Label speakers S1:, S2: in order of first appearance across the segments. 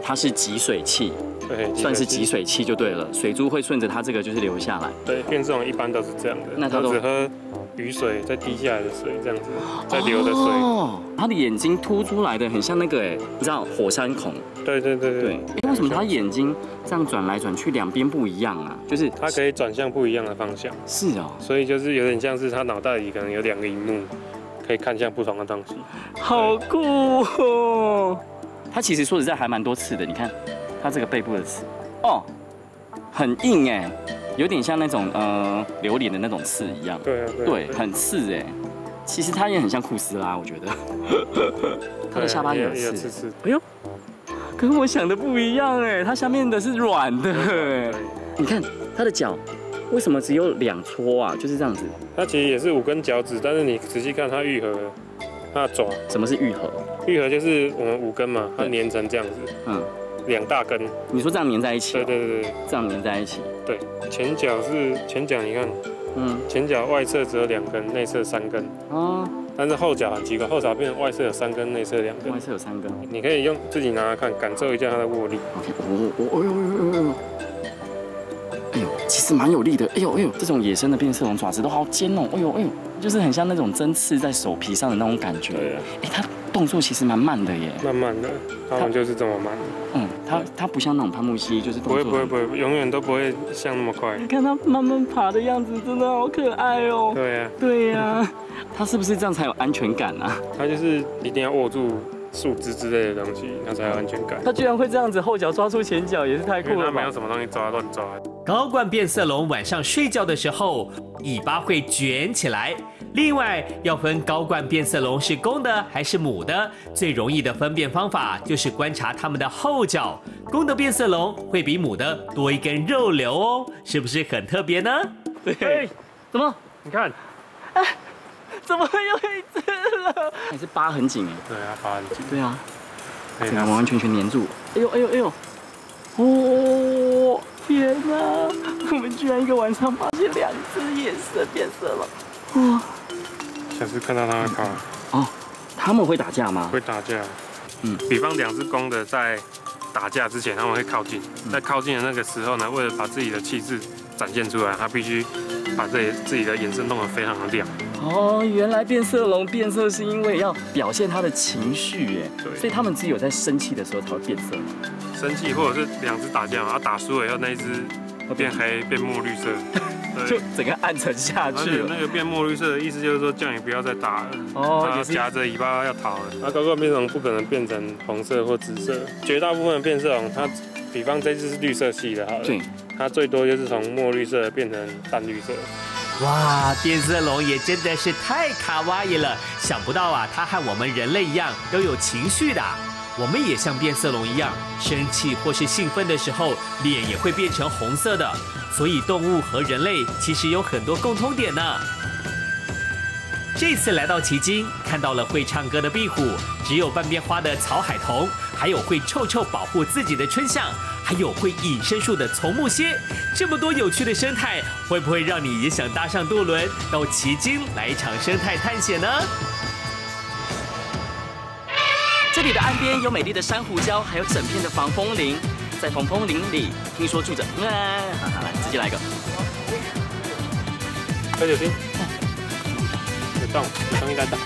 S1: 它是集水器，
S2: 对，
S1: 算是集水器就对了。水珠会顺着它这个就是流下来。
S2: 对，变色龙一般都是这样的，
S1: 那它都
S2: 只喝雨水再滴下来的水，这样子再流的水。
S1: 哦，它的眼睛凸出来的很像那个你知道火山孔？
S2: 对。
S1: 为什么它眼睛这样转来转去两边不一样啊？就是
S2: 它可以转向不一样的方向。
S1: 是哦，
S2: 所以就是有点像是它脑袋里可能有2个荧幕，可以看向不同的东西。
S1: 好酷哦！它其实说实在还蛮多刺的，你看它这个背部的刺，哦，很硬哎，有点像那种榴莲的那种刺一样。对，很刺哎。其实它也很像库斯拉，我觉得。它的下巴也有刺。哎呦，跟我想的不一样哎，它下面的是软的哎。你看它的脚，为什么只有2撮啊？就是这样子。
S2: 它其实也是5根脚趾，但是你仔细看它愈合了它的爪。
S1: 什么是愈合？
S2: 愈合就是我们5根嘛，它粘成这样子。2大根。你
S1: 说这样粘在一起？
S2: 对，
S1: 这样粘在一起。
S2: 对，前脚你看。前脚外侧只有2根，内侧3根。哦。但是后脚很奇怪，后脚变成外侧有3根，内侧2根。
S1: 外侧有3根。
S2: 你可以用自己拿来看，感受一下它的握力。
S1: 哎呦，其实蛮有力的。哎呦，这种野生的变色龙爪子都好尖哦。哎呦，就是很像那种针刺在手皮上的那种感觉。对啊。它动作其实蛮慢的耶。
S2: 慢慢的，它们就是这么慢。
S1: 它不像那种攀木蜥，就是动作
S2: 不会，永远都不会像那么快。
S1: 你看它慢慢爬的样子，真的好可爱哦。对呀，它是不是这样才有安全感啊？
S2: 它就是一定要握住树枝之类的东西，它才有安全感。
S1: 它居然会这样子后脚抓出前脚，也是太酷了吧？
S2: 它没有什么东西乱抓。
S3: 高冠变色龙晚上睡觉的时候，尾巴会卷起来。另外，要分高冠变色龙是公的还是母的，最容易的分辨方法就是观察它们的后脚。公的变色龙会比母的多一根肉瘤哦，是不是很特别呢？
S1: 对，怎么？
S2: 你看，
S1: 怎么又一只了？还是疤很紧哎。
S2: 对啊，疤很紧。
S1: 对啊，这个完完全黏住。哎呦！哦，天哪！我们居然一个晚上发现2只野生变色龙。哇！
S2: 下次看到它会跑。
S1: 哦，他们会打架吗？
S2: 会打架。比方2只公的在打架之前，他们会靠近。在靠近的那个时候呢，为了把自己的气质展现出来，它必须把自己的眼神弄得非常的亮。
S1: 哦，原来变色龙变色是因为要表现它的情绪耶。对。所以他们只有在生气的时候才会变色。
S2: 生气或者是2只打架嘛，打输了以后那一只变黑变墨绿色。
S1: 就整个暗沉下去了。
S2: 那个变墨绿色的意思就是说，叫你不要再打了。
S1: 哦，
S2: 也是夹着尾巴要逃了。那高冠变色龙不可能变成红色或紫色，绝大部分的变色龙，它比方这只是绿色系的，好了，对，它最多就是从墨绿色变成淡绿色。
S3: 哇，变色龙也真的是太卡哇伊了！想不到啊，它和我们人类一样都有情绪的。我们也像变色龙一样，生气或是兴奋的时候，脸也会变成红色的。所以动物和人类其实有很多共通点呢。这次来到旗津，看到了会唱歌的壁虎，只有半边花的草海豚，还有会臭臭保护自己的春象，还有会隐身术的丛木蝎。这么多有趣的生态，会不会让你也想搭上渡轮到旗津来一场生态探险呢？
S1: 这里的岸边有美丽的珊瑚礁，还有整片的防风林。在防风林里，听说住着……好，来，直接来一个。
S2: 喝酒精。有洞，一袋洞。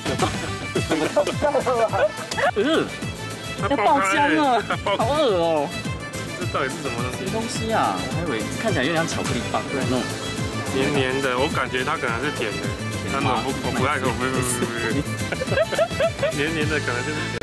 S1: 要爆浆了，好恶哦！
S2: 这到底是什么东西？
S1: 什么东西啊？我还以为看起来有点像巧克力棒，对，那种
S2: 黏黏的，我感觉它可能是甜的。但我不爱喝，黏黏的可能就是甜。